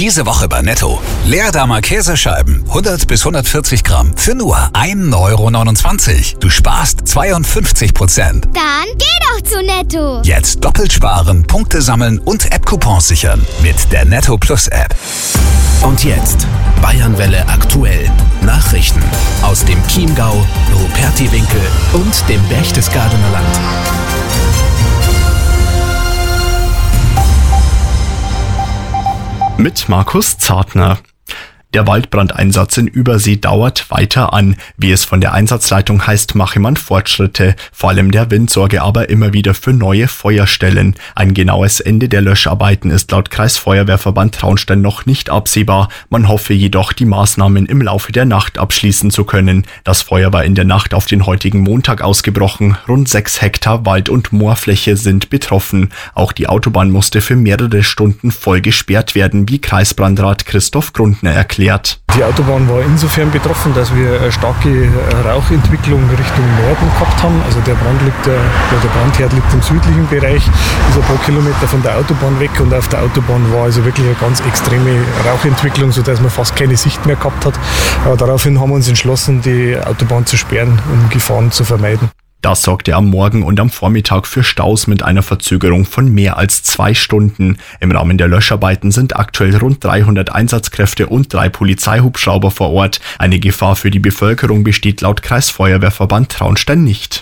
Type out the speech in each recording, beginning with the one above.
Diese Woche bei Netto. Leerdamer Käsescheiben, 100 bis 140 Gramm, für nur 1,29 €. Du sparst 52%. Dann geh doch zu Netto. Jetzt doppelt sparen, Punkte sammeln und App-Coupons sichern mit der Netto Plus App. Und jetzt Bayernwelle aktuell. Nachrichten aus dem Chiemgau, Rupertiwinkel und dem Berchtesgadener Land. Mit Markus Zartner. Der Waldbrandeinsatz in Übersee dauert weiter an. Wie es von der Einsatzleitung heißt, mache man Fortschritte. Vor allem der Wind sorge aber immer wieder für neue Feuerstellen. Ein genaues Ende der Löscharbeiten ist laut Kreisfeuerwehrverband Traunstein noch nicht absehbar. Man hoffe jedoch, die Maßnahmen im Laufe der Nacht abschließen zu können. Das Feuer war in der Nacht auf den heutigen Montag ausgebrochen. Rund 6 Hektar Wald- und Moorfläche sind betroffen. Auch die Autobahn musste für mehrere Stunden voll gesperrt werden, wie Kreisbrandrat Christoph Grundner erklärt. Die Autobahn war insofern betroffen, dass wir eine starke Rauchentwicklung Richtung Norden gehabt haben. Also der Brandherd liegt im südlichen Bereich, ist ein paar Kilometer von der Autobahn weg, und auf der Autobahn war also wirklich eine ganz extreme Rauchentwicklung, sodass man fast keine Sicht mehr gehabt hat. Daraufhin haben wir uns entschlossen, die Autobahn zu sperren, um Gefahren zu vermeiden. Das sorgte am Morgen und am Vormittag für Staus mit einer Verzögerung von mehr als 2 Stunden. Im Rahmen der Löscharbeiten sind aktuell rund 300 Einsatzkräfte und 3 Polizeihubschrauber vor Ort. Eine Gefahr für die Bevölkerung besteht laut Kreisfeuerwehrverband Traunstein nicht.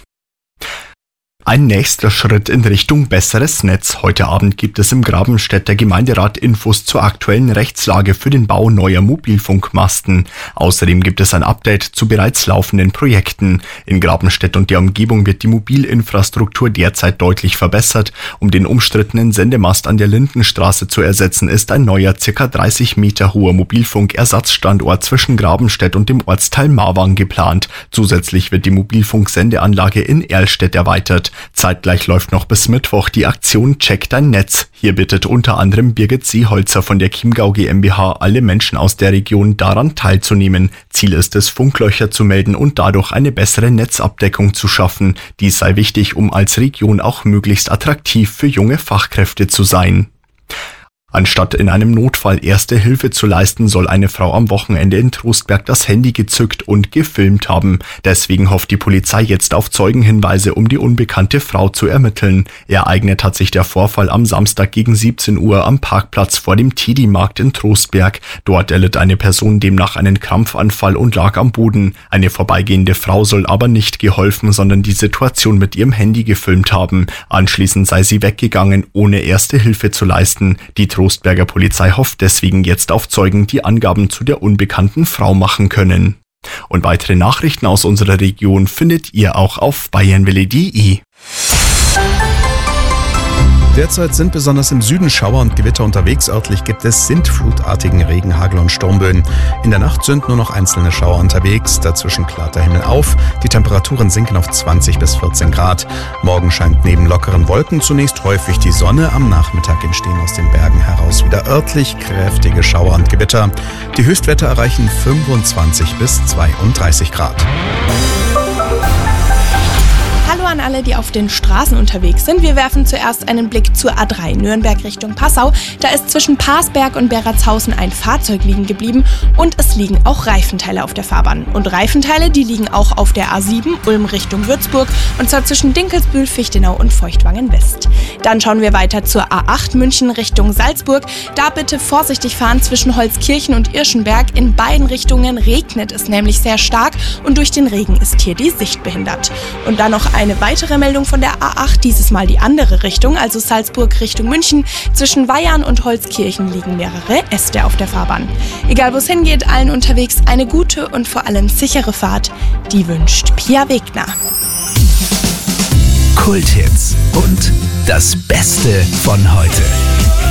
Ein nächster Schritt in Richtung besseres Netz. Heute Abend gibt es im Grabenstädter Gemeinderat Infos zur aktuellen Rechtslage für den Bau neuer Mobilfunkmasten. Außerdem gibt es ein Update zu bereits laufenden Projekten. In Grabenstedt und der Umgebung wird die Mobilinfrastruktur derzeit deutlich verbessert. Um den umstrittenen Sendemast an der Lindenstraße zu ersetzen, ist ein neuer ca. 30 Meter hoher Mobilfunkersatzstandort zwischen Grabenstedt und dem Ortsteil Marwang geplant. Zusätzlich wird die Mobilfunksendeanlage in Erlstedt erweitert. Zeitgleich läuft noch bis Mittwoch die Aktion Check dein Netz. Hier bittet unter anderem Birgit Seeholzer von der Chiemgau GmbH alle Menschen aus der Region daran teilzunehmen. Ziel ist es, Funklöcher zu melden und dadurch eine bessere Netzabdeckung zu schaffen. Dies sei wichtig, um als Region auch möglichst attraktiv für junge Fachkräfte zu sein. Anstatt in einem Notfall erste Hilfe zu leisten, soll eine Frau am Wochenende in Trostberg das Handy gezückt und gefilmt haben. Deswegen hofft die Polizei jetzt auf Zeugenhinweise, um die unbekannte Frau zu ermitteln. Ereignet hat sich der Vorfall am Samstag gegen 17 Uhr am Parkplatz vor dem Tedi-Markt in Trostberg. Dort erlitt eine Person demnach einen Krampfanfall und lag am Boden. Eine vorbeigehende Frau soll aber nicht geholfen, sondern die Situation mit ihrem Handy gefilmt haben. Anschließend sei sie weggegangen, ohne erste Hilfe zu leisten. Die Trostberger Polizei hofft deswegen jetzt auf Zeugen, die Angaben zu der unbekannten Frau machen können. Und weitere Nachrichten aus unserer Region findet ihr auch auf bayernwelle.de. Derzeit sind besonders im Süden Schauer und Gewitter unterwegs. Örtlich gibt es sintflutartigen Regen, Hagel und Sturmböen. In der Nacht sind nur noch einzelne Schauer unterwegs. Dazwischen klart der Himmel auf. Die Temperaturen sinken auf 20 bis 14 Grad. Morgen scheint neben lockeren Wolken zunächst häufig die Sonne. Am Nachmittag entstehen aus den Bergen heraus wieder örtlich kräftige Schauer und Gewitter. Die Höchstwerte erreichen 25 bis 32 Grad. Hallo an alle, die auf den Straßen unterwegs sind. Wir werfen zuerst einen Blick zur A3 Nürnberg Richtung Passau. Da ist zwischen Parsberg und Beratshausen ein Fahrzeug liegen geblieben und es liegen auch Reifenteile auf der Fahrbahn. Und Reifenteile, die liegen auch auf der A7 Ulm Richtung Würzburg, und zwar zwischen Dinkelsbühl, Fichtenau und Feuchtwangen West. Dann schauen wir weiter zur A8 München Richtung Salzburg. Da bitte vorsichtig fahren zwischen Holzkirchen und Irschenberg. In beiden Richtungen regnet es nämlich sehr stark und durch den Regen ist hier die Sicht behindert. Und dann noch eine weitere Meldung von der A8, dieses Mal die andere Richtung, also Salzburg Richtung München. Zwischen Weyarn und Holzkirchen liegen mehrere Äste auf der Fahrbahn. Egal wo es hingeht, allen unterwegs eine gute und vor allem sichere Fahrt. Die wünscht Pia Wegner. Kulthits und das Beste von heute.